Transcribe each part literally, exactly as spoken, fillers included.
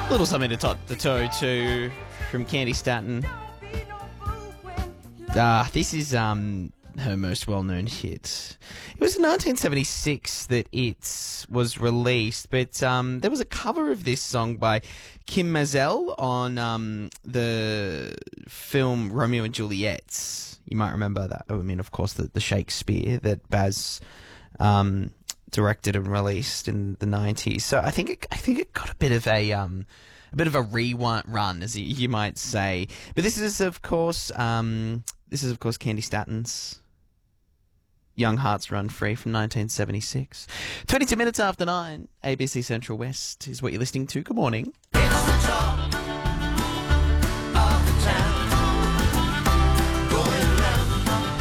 Little something to top the toe to from Candy Staton. Ah, this is um her most well-known hit. It was in nineteen seventy-six that it was released, but um there was a cover of this song by Kim Mazel on um the film Romeo and Juliet. You might remember that. I mean, of course, the, the Shakespeare that Baz um directed and released in the nineties. So I think it, I think it got a bit of a um a bit of a rerun run, as you, you might say. But this is of course um this is of course Candy Staton's Young Hearts Run Free from nineteen seventy-six. twenty-two minutes after nine, A B C Central West is what you're listening to. Good morning. It's the talk of the town, going round.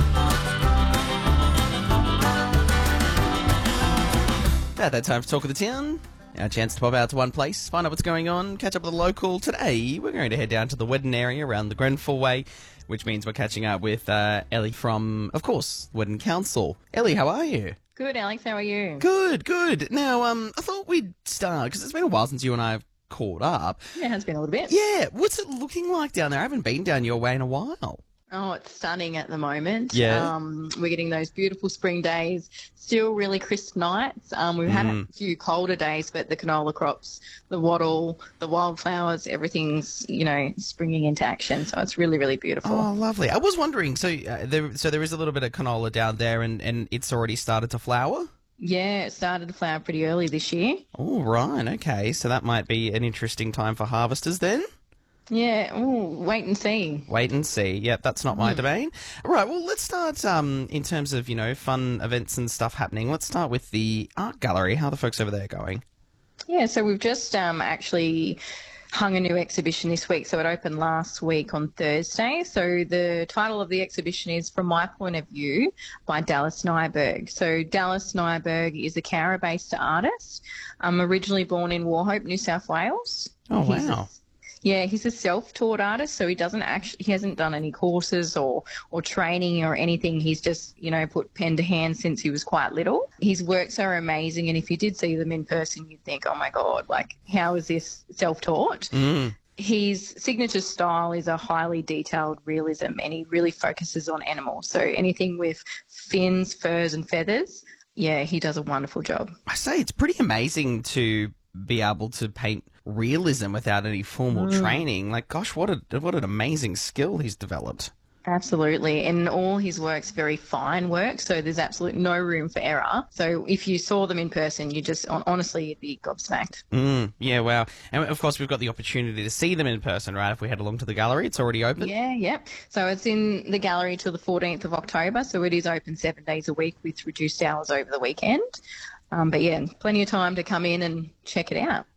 At that time for Talk of the Town, our chance to pop out to one place, find out what's going on, catch up with the local. Today, we're going to head down to the Wedden area around the Grenfell Way, which means we're catching up with uh, Ellie from, of course, Wedden Council. Ellie, how are you? Good, Alex. How are you? Good, good. Now, um, I thought we'd start, because it's been a while since you and I have caught up. Yeah, it has been a little bit. Yeah, what's it looking like down there? I haven't been down your way in a while. Oh, it's stunning at the moment. Yeah. Um, we're getting those beautiful spring days, still really crisp nights. Um, we've had Mm. a few colder days, but the canola crops, the wattle, the wildflowers, everything's, you know, springing into action. So it's really, really beautiful. Oh, lovely. I was wondering, so uh, there, so there is a little bit of canola down there, and, and it's already started to flower? Yeah, it started to flower pretty early this year. Oh, right, okay. So that might be an interesting time for harvesters then? Yeah, ooh, wait and see. Wait and see. Yep, that's not my domain. All right, well, let's start um, in terms of, you know, fun events and stuff happening. Let's start with the art gallery. How are the folks over there going? Yeah, so we've just um, actually hung a new exhibition this week. So it opened last week on Thursday. So the title of the exhibition is From My Point of View by Dallas Nyberg. So Dallas Nyberg is a Cowra-based artist, um, originally born in Wauchope, New South Wales. Oh, He's a- wow. Yeah, he's a self-taught artist, so he doesn't actually, he hasn't done any courses or, or training or anything. He's just, you know, put pen to hand since he was quite little. His works are amazing, and if you did see them in person, you'd think, oh my God, like, how is this self-taught? Mm. His signature style is a highly detailed realism, and he really focuses on animals. So anything with fins, furs, and feathers, yeah, he does a wonderful job. I say it's pretty amazing to be able to paint realism without any formal training. Like, gosh, what a what an amazing skill he's developed. Absolutely. And all his work's very fine work, so there's absolutely no room for error. So if you saw them in person, you just, honestly, you'd be gobsmacked. Mm, yeah, wow. And of course, we've got the opportunity to see them in person, right? If we head along to the gallery, it's already open. Yeah, yeah. So it's in the gallery till the fourteenth of October, so it is open seven days a week with reduced hours over the weekend. Um, but yeah, plenty of time to come in and check it out.